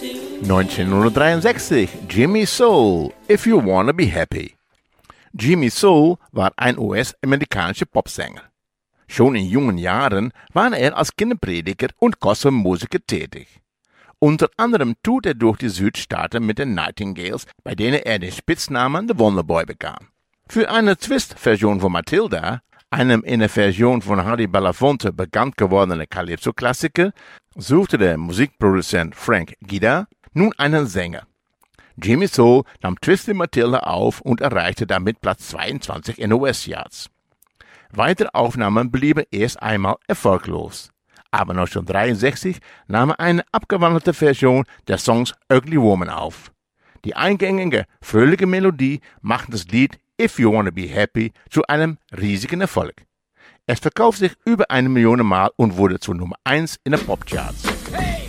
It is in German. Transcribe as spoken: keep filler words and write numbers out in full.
neunzehnhundertdreiundsechzig, Jimmy Soul, If You Wanna Be Happy. Jimmy Soul war ein U S-amerikanischer Popsänger. Schon in jungen Jahren war er als Kinderprediger und Gospelmusiker tätig. Unter anderem tourt er durch die Südstaaten mit den Nightingales, bei denen er den Spitznamen The Wonderboy bekam. Für eine Twist-Version von Matilda, einem in der Version von Harry Belafonte bekannt gewordenen Calypso-Klassiker, suchte der Musikproduzent Frank Guida nun einen Sänger. Jimmy Soul nahm Twisted Matilda auf und erreichte damit Platz zweiundzwanzig in U S-Charts. Weitere Aufnahmen blieben erst einmal erfolglos. Aber neunzehnhundertdreiundsechzig nahm er eine abgewandelte Version der Songs Ugly Woman auf. Die eingängige, fröhliche Melodie machte das Lied If You Wanna Be Happy zu einem riesigen Erfolg. Es verkaufte sich über eine Million Mal und wurde zur Nummer eins in den Popcharts. Hey!